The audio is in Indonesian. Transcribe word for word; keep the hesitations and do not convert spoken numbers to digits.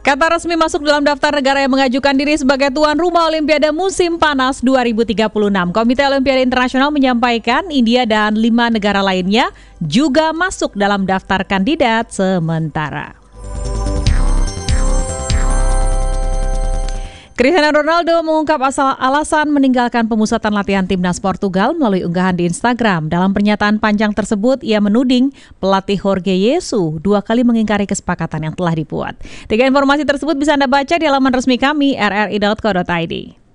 Qatar resmi masuk dalam daftar negara yang mengajukan diri sebagai tuan rumah Olimpiade musim panas dua ribu tiga puluh enam. Komite Olimpiade Internasional menyampaikan India dan lima negara lainnya juga masuk dalam daftar kandidat sementara. Cristiano Ronaldo mengungkap asal alasan meninggalkan pemusatan latihan timnas Portugal melalui unggahan di Instagram. Dalam pernyataan panjang tersebut, ia menuding pelatih Jorge Jesus dua kali mengingkari kesepakatan yang telah dibuat. Tiga informasi tersebut bisa Anda baca di laman resmi kami r r i dot co dot i d.